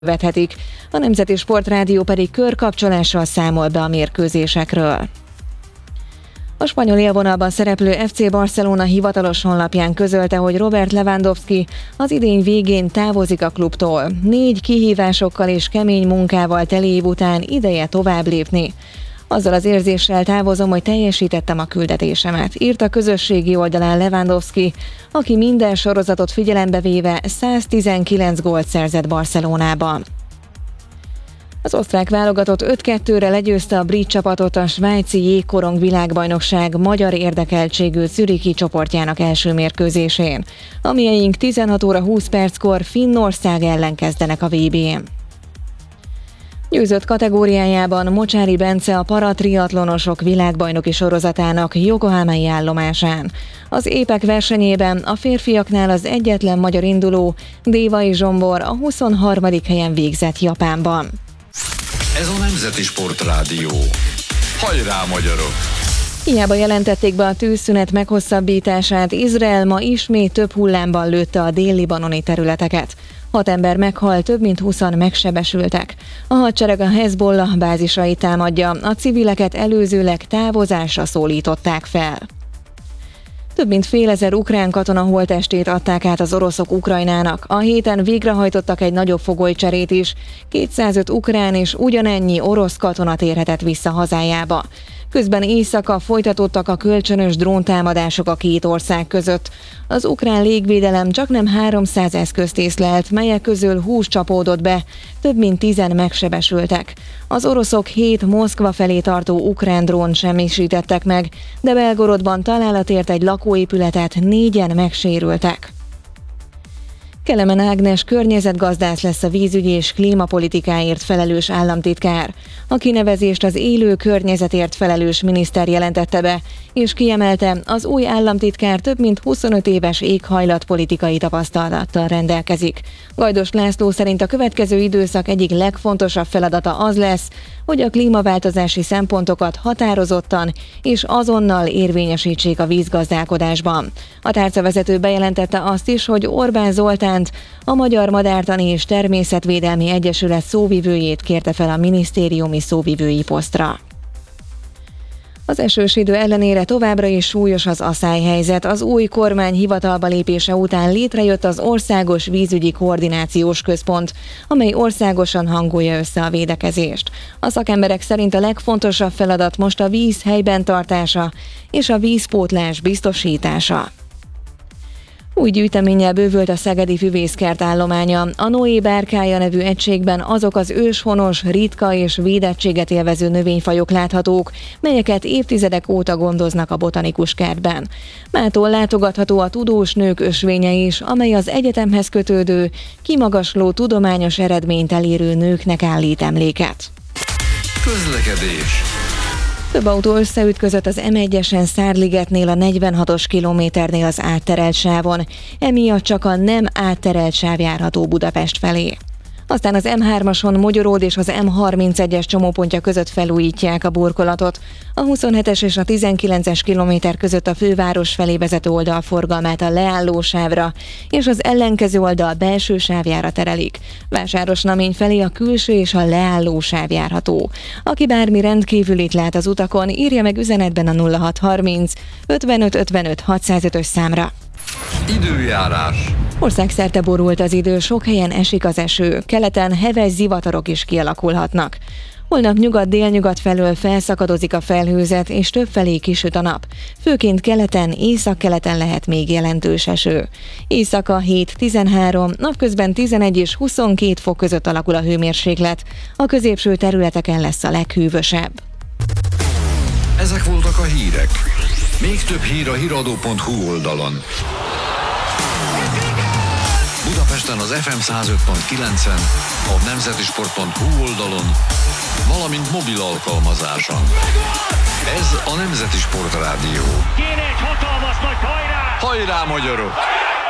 vethetik, a Nemzeti Sportrádió pedig körkapcsolással számol be a mérkőzésekről. A spanyol élvonalban szereplő FC Barcelona hivatalos honlapján közölte, hogy Robert Lewandowski az idény végén távozik a klubtól. 4 kihívásokkal és kemény munkával teli év után ideje tovább lépni. Azzal az érzéssel távozom, hogy teljesítettem a küldetésemet, írt a közösségi oldalán Lewandowski, aki minden sorozatot figyelembe véve 119 gólt szerzett Barcelonában. Az osztrák válogatott 5-2-re legyőzte a brit csapatot a svájci jégkorong világbajnokság magyar érdekeltségű zürichi csoportjának első mérkőzésén. A mieink 16 óra 20 perckor Finnország ellen kezdenek a VB-n. Győzött kategóriájában Mocsári Bence a paratriatlonosok világbajnoki sorozatának Yokohamai állomásán. Az épek versenyében a férfiaknál az egyetlen magyar induló, Dévai Zsombor a 23. helyen végzett Japánban. Ez a Nemzeti Sportrádió. Hajrá, magyarok! Hiába jelentették be a tűzszünet meghosszabbítását, Izrael ma ismét több hullámban lőtte a dél-libanoni területeket. 6 ember meghalt, több mint 20-an megsebesültek. A hadsereg a Hezbollah bázisait támadja, a civileket előzőleg távozásra szólították fel. Több mint fél ezer ukrán katona holttestét adták át az oroszok Ukrajnának. A héten végrehajtottak egy nagyobb fogolycserét is. 205 ukrán és ugyanennyi orosz katona térhetett vissza hazájába. Közben éjszaka folytatódtak a kölcsönös dróntámadások a két ország között. Az ukrán légvédelem csaknem 300 eszközt észlelt, melyek közül 20 csapódott be, több mint 10-en megsebesültek. Az oroszok 7 Moszkva felé tartó ukrán drónt semmisítettek meg, de Belgorodban találat ért egy lakóépületet, 4-en megsérültek. Kelemen Ágnes környezetgazdász lesz a vízügyi és klímapolitikáért felelős államtitkár. A kinevezést az élő környezetért felelős miniszter jelentette be, és kiemelte, az új államtitkár több mint 25 éves éghajlatpolitikai tapasztalattal rendelkezik. Gajdos László szerint a következő időszak egyik legfontosabb feladata az lesz, hogy a klímaváltozási szempontokat határozottan és azonnal érvényesítsék a vízgazdálkodásban. A tárcavezető bejelentette azt is, hogy Orbán Zoltánt, a Magyar Madártani és Természetvédelmi Egyesület szóvivőjét kérte fel a minisztériumi szóvivői posztra. Az esős idő ellenére továbbra is súlyos az aszályhelyzet. Az új kormány hivatalba lépése után létrejött az Országos Vízügyi Koordinációs Központ, amely országosan hangolja össze a védekezést. A szakemberek szerint a legfontosabb feladat most a víz helyben tartása és a vízpótlás biztosítása. Új gyűjteménnyel bővült a szegedi füvészkert állománya. A Noé bárkája nevű egységben azok az őshonos, ritka és védettséget élvező növényfajok láthatók, melyeket évtizedek óta gondoznak a botanikus kertben. Mától látogatható a tudós nők ösvénye is, amely az egyetemhez kötődő, kimagasló tudományos eredményt elérő nőknek állít emléket. Közlekedés. Több autó összeütközött az M1-esen Szárligetnél a 46-os kilométernél az átterelt sávon, emiatt csak a nem átterelt sáv járható Budapest felé. Aztán az M3-ason Mogyoród és az M31-es csomópontja között felújítják a burkolatot. A 27-es és a 19-es kilométer között a főváros felé vezető oldal forgalmát a leálló sávra, és az ellenkező oldal belső sávjára terelik. Vásárosnamény felé a külső és a leálló sáv járható. Aki bármi rendkívülit lát az utakon, írja meg üzenetben a 0630 55 55 605-ös számra. Időjárás. Országszerte borult az idő, sok helyen esik az eső, keleten heves zivatarok is kialakulhatnak. Holnap nyugat-délnyugat felől felszakadozik a felhőzet, és többfelé kisüt a nap. Főként keleten, északkeleten lehet még jelentős eső. Éjszaka 7-13, napközben 11 és 22 fok között alakul a hőmérséklet. A középső területeken lesz a leghűvösebb. Ezek voltak a hírek. Még több hír a hiradó.hu oldalon. Budapesten az FM 105.9-en, a nemzetisport.hu oldalon, valamint mobil alkalmazáson. Ez a Nemzeti Sportrádió. Kéne egy hatalmas nagy hajrá! Hajrá, magyarok!